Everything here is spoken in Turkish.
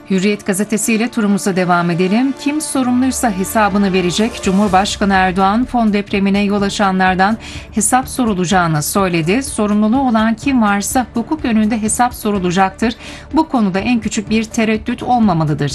Hürriyet gazetesiyle turumuza devam edelim. Kim sorumluysa hesabını verecek. Cumhurbaşkanı Erdoğan fon depremine yol açanlardan hesap sorulacağını söyledi. Sorumluluğu olan kim varsa hukuk önünde hesap sorulacaktır. Bu konuda en küçük bir tereddüt olmamalıdır